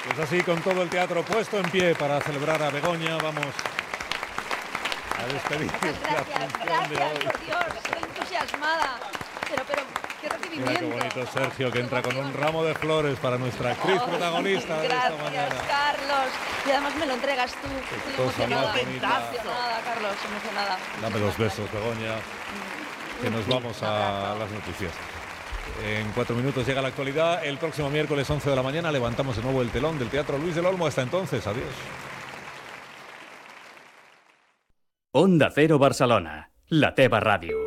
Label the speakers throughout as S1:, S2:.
S1: Pues así, con todo el teatro puesto en pie para celebrar a Begoña, vamos a despedir la función de hoy.
S2: Por Dios, estoy entusiasmada. Pero, qué recibimiento.
S1: Mira qué bonito Sergio, que entra con un ramo de flores para nuestra actriz protagonista de esta mañana.
S2: Gracias, Carlos. Y además me lo entregas tú. Estoy emocionada, Carlos, emocionada.
S1: Dame los besos, Begoña, que nos vamos a las noticias. En 4 minutos llega la actualidad. El próximo miércoles 11 de la mañana levantamos de nuevo el telón del Teatro Luis del Olmo. Hasta entonces, adiós.
S3: Onda Cero Barcelona, la teva ràdio.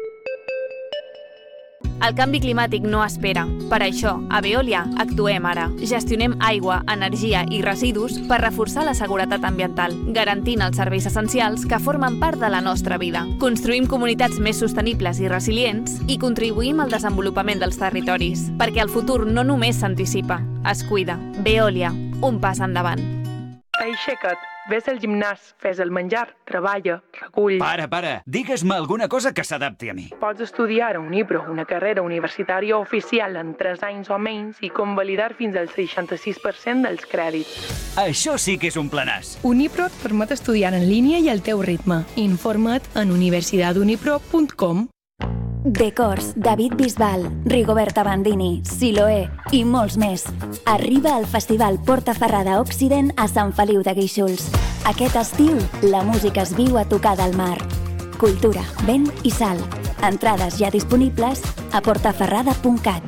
S4: El canvi climàtic no espera. Per això, a Veolia actuem ara. Gestionem aigua, energia i residus per reforçar la seguretat ambiental, garantint els serveis essencials que formen part de la nostra vida. Construïm comunitats més sostenibles i resilients i contribuïm al desenvolupament dels territoris, perquè el futur no només s'anticipa, es cuida. Veolia, un pas endavant.
S5: Aixeca't, ves al gimnàs, fes el menjar, treballa, recull...
S3: Para, digues-me alguna cosa que s'adapti a mi.
S5: Pots estudiar a Unipro, una carrera universitària oficial en 3 anys o menys i convalidar fins al 66% dels crèdits.
S3: Això sí que és un planàs.
S6: Unipro et permet estudiar en línia i al teu ritme. Informa't en universidadunipro.com.
S7: Decors, David Bisbal, Rigoberta Bandini, Siloé i molts més. Arriba al Festival Portaferrada Occident a Sant Feliu de Guíxols. Aquest estiu, la música es viu a tocar del mar. Cultura, vent i sal. Entrades ja disponibles a portaferrada.cat.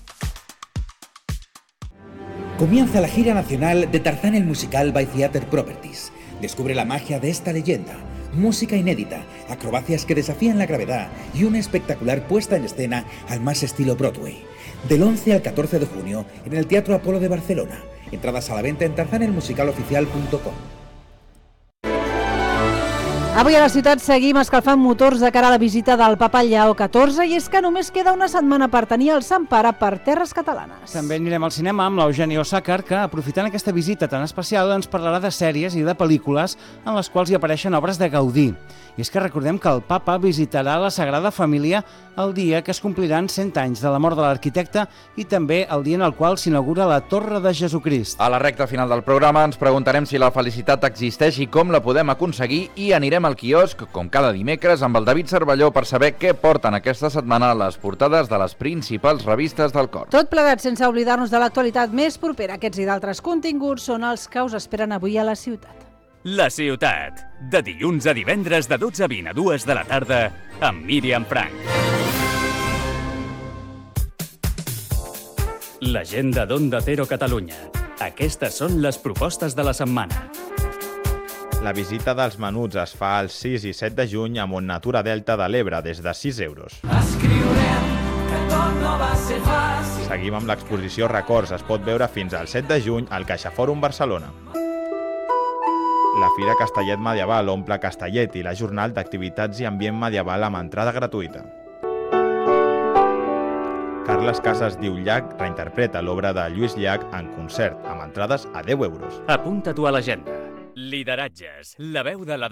S8: Comienza la gira nacional de Tarzán el musical by Theater Properties. Descubre la magia de esta leyenda. Música inédita, acrobacias que desafían la gravedad y una espectacular puesta en escena al más estilo Broadway. Del 11 al 14 de junio en el Teatro Apolo de Barcelona. Entradas a la venta en tarzanelmusicaloficial.com.
S9: Avui a la ciutat seguim escalfant motors de cara a la visita del papa Lleó XIV i és que només queda una setmana per tenir el Sant Pare per terres catalanes.
S10: També anirem al cinema amb l'Eugeni Osàcar, que, aprofitant aquesta visita tan especial, ens parlarà de sèries i de pel·lícules en les quals hi apareixen obres de Gaudí. I és que recordem que el papa visitarà la Sagrada Família el dia que es compliran 100 anys de la mort de l'arquitecte i també el dia en el qual s'inaugura la Torre de Jesucrist.
S11: A la recta final del programa ens preguntarem si la felicitat existeix i com la podem aconseguir i anirem al quiosc, com cada dimecres, amb el David Cervelló per saber què porten aquesta setmana les portades de les principals revistes del cor.
S9: Tot plegat sense oblidar-nos de l'actualitat més propera. Aquests i d'altres continguts són els que us esperen avui a la ciutat.
S3: La ciutat, de dilluns a divendres de 12 a 20 a 2 de la tarda, amb Míriam Frank. L'agenda d'Onda Cero Catalunya. Aquestes són les propostes de la setmana.
S12: La visita dels menuts es fa el 6 i 7 de juny a Montnatura Delta de l'Ebre des de 6 euros.
S13: Escriurem que tot no va ser fàcil.
S12: Seguim amb l'exposició Records. Es pot veure fins al 7 de juny al CaixaFòrum Barcelona. La Fira Castellet Medieval omple Castellet i la jornada d'activitats i ambient medieval amb entrada gratuïta. Carles Casas diu Llach reinterpreta l'obra de Lluís Llach en concert amb entrades a 10 euros.
S3: Apunta-t'ho a l'agenda. Lideratges, la veu de la